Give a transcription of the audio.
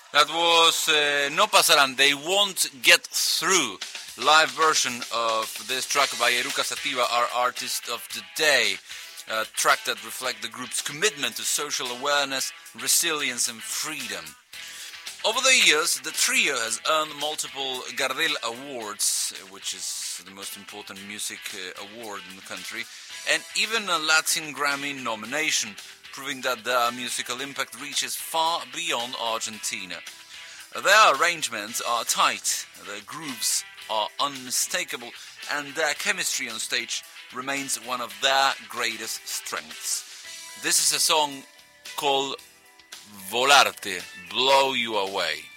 That was No Pasarán, They Won't Get Through. Live version of this track by Eruca Sativa, our artist of the day. A track that reflects the group's commitment to social awareness, resilience and freedom. Over the years, the trio has earned multiple Gardel Awards, which is the most important music award in the country, and even a Latin Grammy nomination, proving that their musical impact reaches far beyond Argentina. Their arrangements are tight, their grooves are unmistakable, and their chemistry on stage remains one of their greatest strengths. This is a song called Volarte, Blow You Away.